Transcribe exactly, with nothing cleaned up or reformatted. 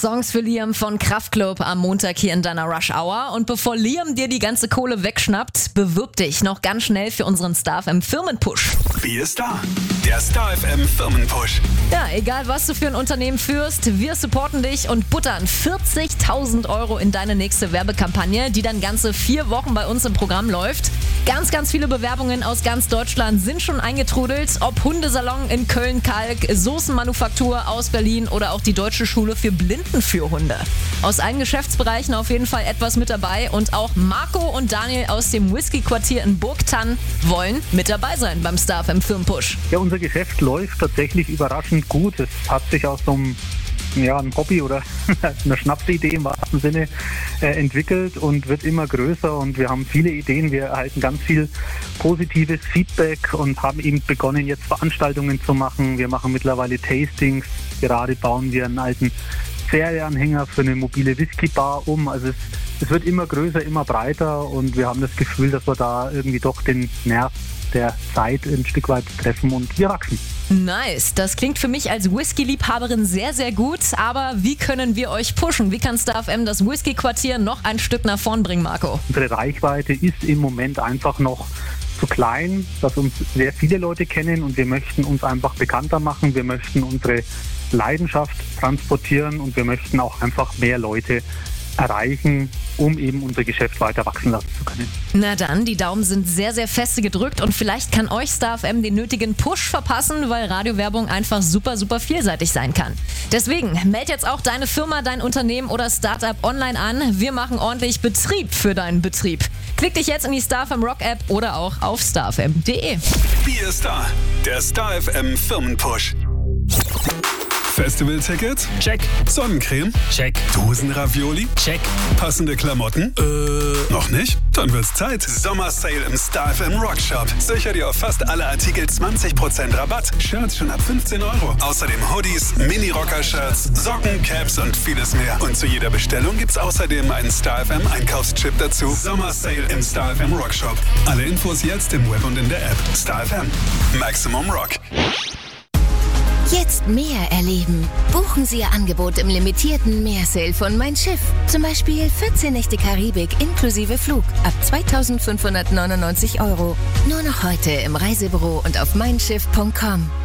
Songs für Liam von Kraftklub am Montag hier in deiner Rush Hour. Und bevor Liam dir die ganze Kohle wegschnappt, bewirb dich noch ganz schnell für unseren Star F M Firmenpush. Wie ist da? Der Star F M Firmenpush. Ja, egal was du für ein Unternehmen führst, wir supporten dich und buttern vierzigtausend Euro in deine nächste Werbekampagne, die dann ganze vier Wochen bei uns im Programm läuft. Ganz, ganz viele Bewerbungen aus ganz Deutschland sind schon eingetrudelt. Ob Hundesalon in Köln-Kalk, Soßenmanufaktur aus Berlin oder auch die Deutsche Schule für Blindenführhunde. Aus allen Geschäftsbereichen auf jeden Fall etwas mit dabei. Und auch Marco und Daniel aus dem Whisky-Quartier in Burgthann wollen mit dabei sein beim Star F M Firmenpush. Ja, unser Geschäft läuft tatsächlich überraschend gut. Es hat sich aus so einem ja, ein Hobby oder eine Schnapsidee im wahrsten Sinne äh, entwickelt und wird immer größer und wir haben viele Ideen. Wir erhalten ganz viel positives Feedback und haben eben begonnen, jetzt Veranstaltungen zu machen. Wir machen mittlerweile Tastings. Gerade bauen wir einen alten Ferienanhänger für eine mobile Whisky-Bar um. Also es, es wird immer größer, immer breiter und wir haben das Gefühl, dass wir da irgendwie doch den Nerv der Zeit ein Stück weit treffen und wir wachsen. Nice, das klingt für mich als Whisky-Liebhaberin sehr, sehr gut, aber wie können wir euch pushen? Wie kann Star F M das Whisky-Quartier noch ein Stück nach vorn bringen, Marco? Unsere Reichweite ist im Moment einfach noch zu klein, dass uns sehr viele Leute kennen und wir möchten uns einfach bekannter machen, wir möchten unsere Leidenschaft transportieren und wir möchten auch einfach mehr Leute erreichen, um eben unser Geschäft weiter wachsen lassen zu können. Na dann, die Daumen sind sehr, sehr feste gedrückt und vielleicht kann euch Star F M den nötigen Push verpassen, weil Radiowerbung einfach super, super vielseitig sein kann. Deswegen, meld jetzt auch deine Firma, dein Unternehmen oder Startup online an. Wir machen ordentlich Betrieb für deinen Betrieb. Klick dich jetzt in die Star F M Rock App oder auch auf star f m punkt d e. Wie ist da? Der Star F M Firmenpush. Festivalticket? Check. Sonnencreme? Check. Dosenravioli? Check. Passende Klamotten? Äh. Noch nicht? Dann wird's Zeit. Sommersale im Star F M Rockshop. Sicher dir auf fast alle Artikel zwanzig Prozent Rabatt. Shirts schon ab fünfzehn Euro. Außerdem Hoodies, Mini-Rocker-Shirts, Socken, Caps und vieles mehr. Und zu jeder Bestellung gibt's außerdem einen Star F M Einkaufschip dazu. Sommersale im Star F M Rockshop. Alle Infos jetzt im Web und in der App. Star F M. Maximum Rock. Jetzt mehr erleben. Buchen Sie Ihr Angebot im limitierten Meersale von Mein Schiff. Zum Beispiel vierzehn Nächte Karibik inklusive Flug ab zweitausendfünfhundertneunundneunzig Euro. Nur noch heute im Reisebüro und auf mein schiff punkt com.